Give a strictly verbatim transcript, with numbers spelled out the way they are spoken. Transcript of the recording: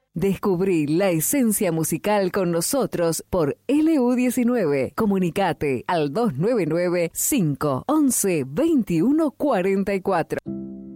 Descubrí la esencia musical con nosotros por L U diecinueve. Comunicate al dos nueve nueve, cinco uno uno, dos uno cuatro cuatro.